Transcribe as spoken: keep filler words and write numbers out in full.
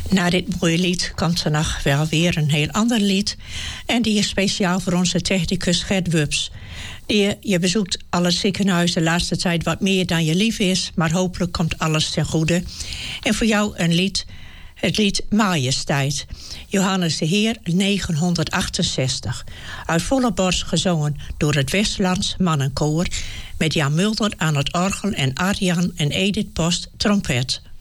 Na dit mooie lied komt er nog wel weer een heel ander lied. En die is speciaal voor onze technicus Gert Wups. Die, je bezoekt alle ziekenhuizen de laatste tijd wat meer dan je lief is. Maar hopelijk komt alles ten goede. En voor jou een lied, het lied Majesteit. Johannes de Heer, negentienhonderdachtenzestig. Uit volle borst gezongen door het Westlands Mannenkoor. Met Jan Mulder aan het orgel en Arjan en Edith Post trompet.